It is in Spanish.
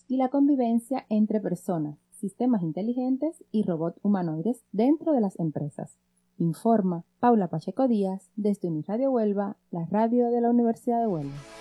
y la convivencia entre personas, sistemas inteligentes y robots humanoides dentro de las empresas. Informa Paula Pacheco Díaz desde Uniradio Huelva, la radio de la Universidad de Huelva.